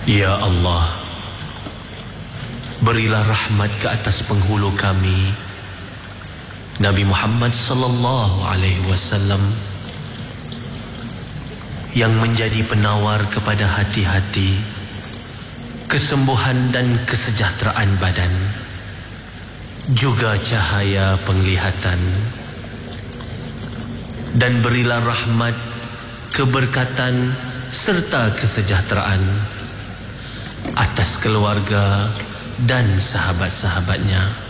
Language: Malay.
Ya Allah, berilah rahmat ke atas penghulu kami, Nabi Muhammad sallallahu alaihi wasallam, yang menjadi penawar kepada hati-hati, kesembuhan dan kesejahteraan badan, juga cahaya penglihatan. Dan berilah rahmat, keberkatan serta kesejahteraan atas keluarga dan sahabat-sahabatnya.